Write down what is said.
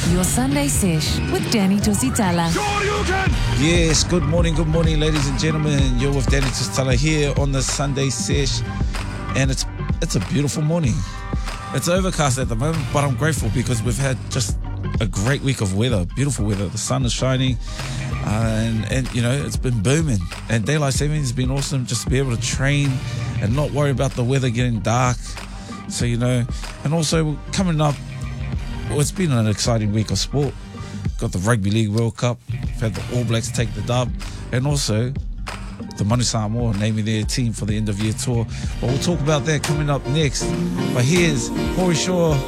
Your Sunday Sesh with Danny Tusitala. Yes, good morning, ladies and gentlemen. You're with Danny Tusitala here on the Sunday Sesh, and it's a beautiful morning. It's overcast at the moment, but I'm grateful because we've had just a great week of weather, beautiful weather. The sun is shining, and you know, it's been booming. And daylight saving has been awesome, just to be able to train and not worry about the weather getting dark. So, you know, and also coming up, well, it's been an exciting week of sport. Got the Rugby League World Cup, we've had the All Blacks take the dub, and also the Manu Samoa naming their team for the end of year tour. But we'll talk about that coming up next. But here's Horie Shaw